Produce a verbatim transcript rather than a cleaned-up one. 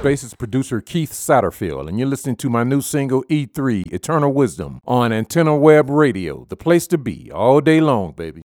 Space is producer Keith Satterfield, and you're listening to my new single, E three, Eternal Wisdom, on Antenna Web Radio, the place to be all day long, baby.